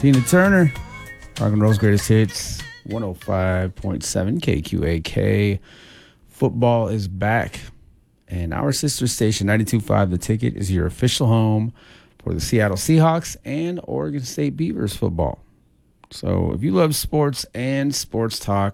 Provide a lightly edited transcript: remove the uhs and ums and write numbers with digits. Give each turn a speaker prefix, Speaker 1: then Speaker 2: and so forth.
Speaker 1: Tina Turner, Rock and Roll's Greatest Hits, 105.7 KQAK. Football is back, and our sister station, 92.5 The Ticket, is your official home for the Seattle Seahawks and Oregon State Beavers football. So if you love sports and sports talk,